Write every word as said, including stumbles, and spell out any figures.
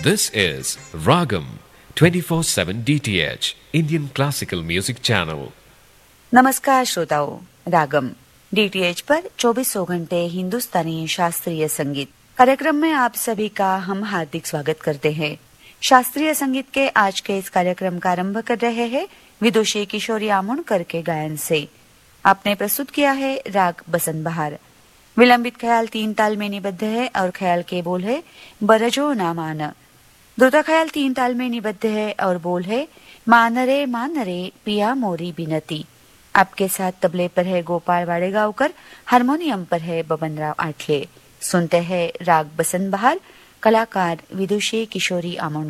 This is Ragam twenty-four seven D T H Indian Classical Music Channel. नमस्कार श्रोताओं, रागम DTH पर चौबीसों घंटे हिंदुस्तानी शास्त्रीय संगीत कार्यक्रम में आप सभी का हम हार्दिक स्वागत करते हैं। शास्त्रीय संगीत के आज के इस कार्यक्रम का आरंभ कर रहे हैं विदुषी किशोरी आमोणकर के गायन से। आपने प्रस्तुत किया है राग बसंत बहार। विलंबित ख्याल तीन ताल में निबद्ध है और ख्याल के बोल है बरजो ना मान। द्रुत ख्याल तीन ताल में निबद्ध है और बोल है मान रे मान रे पिया मोरी बिनती। आपके साथ तबले पर है गोपाल वाडेगांवकर, हारमोनियम पर है बबनराव आठले। सुनते हैं राग बसंत बहार, कलाकार विदुषी किशोरी आमोणकर।